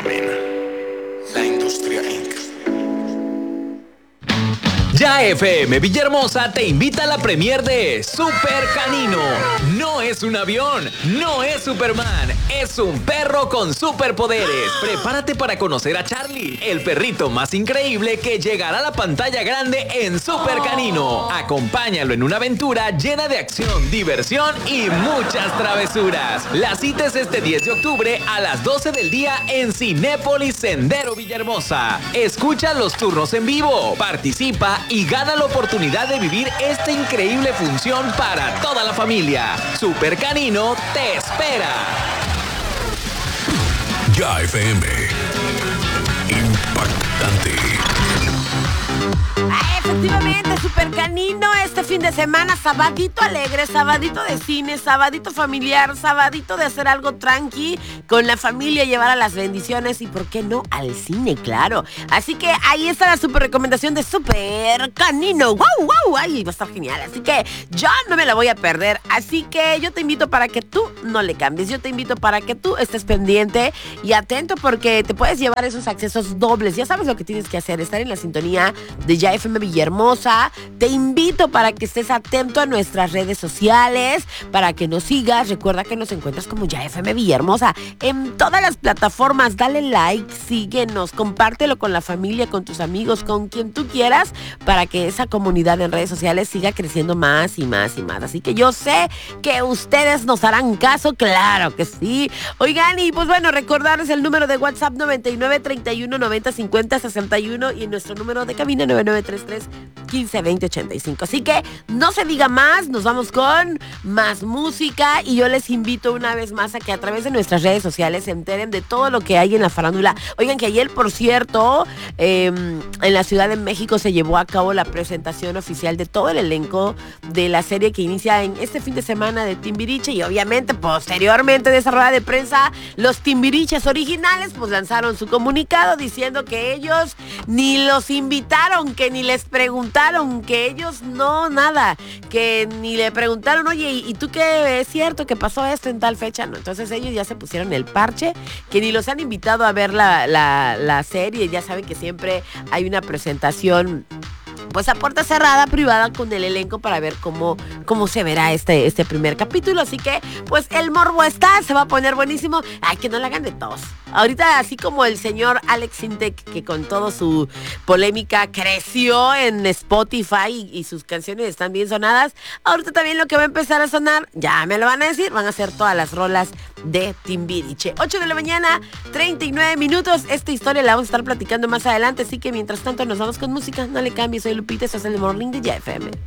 Camina. La Industria Inc. Ya FM Villahermosa te invita a la premier de Super Canino. No es un avión, no es Superman, es un perro con superpoderes. Prepárate para conocer a Charlie, el perrito más increíble que llegará a la pantalla grande en Super Canino. Acompáñalo en una aventura llena de acción, diversión y muchas travesuras. La cita es este 10 de octubre a las 12 del día en Cinépolis Sendero Villahermosa. Escucha los turnos en vivo, participa y gana la oportunidad de vivir esta increíble función para toda la familia. Super Canino te espera. Ya FM. Impactante. Efectivamente, Super Canino, este fin de semana, sabadito alegre, sabadito de cine, sabadito familiar, sabadito de hacer algo tranqui con la familia, llevar a las bendiciones y, ¿por qué no?, al cine, claro. Así que ahí está la super recomendación de Super Canino. ¡Wow, wow! ¡Ay, va a estar genial! Así que yo no me la voy a perder. Así que yo te invito para que tú no le cambies. Yo te invito para que tú estés pendiente y atento porque te puedes llevar esos accesos dobles. Ya sabes lo que tienes que hacer, estar en la sintonía de Ya FM Villahermosa. Te invito para que estés atento a nuestras redes sociales, para que nos sigas. Recuerda que nos encuentras como Ya FM Villahermosa en todas las plataformas. Dale like, síguenos, compártelo con la familia, con tus amigos, con quien tú quieras, para que esa comunidad en redes sociales siga creciendo más y más y más. Así que yo sé que ustedes nos harán caso, claro que sí. Oigan, y pues bueno, recordarles el número de WhatsApp 99 31 90 50 61 y nuestro número de cabina 9933 15 20 85. Así que no se diga más, nos vamos con más música y yo les invito una vez más a que a través de nuestras redes sociales se enteren de todo lo que hay en la farándula. Oigan, que ayer, por cierto, en la Ciudad de México se llevó a cabo la presentación oficial de todo el elenco de la serie que inicia en este fin de semana de Timbiriche, y obviamente posteriormente de esa rueda de prensa los Timbiriches originales pues lanzaron su comunicado diciendo que ellos ni los invitaron, que ni les preguntaron, que ellos no, nada, que ni le preguntaron, oye, ¿y tú qué es cierto que pasó esto en tal fecha? No, entonces ellos ya se pusieron el parche, que ni los han invitado a ver la serie. Ya saben que siempre hay una presentación pues a puerta cerrada, privada, con el elenco para ver cómo se verá este primer capítulo. Así que pues el morbo está, se va a poner buenísimo. Ay, que no la hagan de tos. Ahorita, así como el señor Alex Intec, que con toda su polémica creció en Spotify y sus canciones están bien sonadas, ahorita también lo que va a empezar a sonar, ya me lo van a decir, van a ser todas las rolas de Timbiriche. 8 de la mañana, 39 minutos. Esta historia la vamos a estar platicando más adelante, así que mientras tanto nos vamos con música. No le cambies, soy Lupita, esto es el Morning de Ya FM.